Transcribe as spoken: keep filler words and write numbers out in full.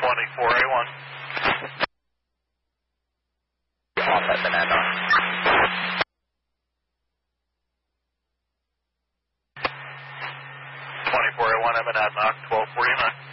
twenty-four A one. Off at Monadnock. twenty-four A one, I'm at Monadnock, twelve forty-nine.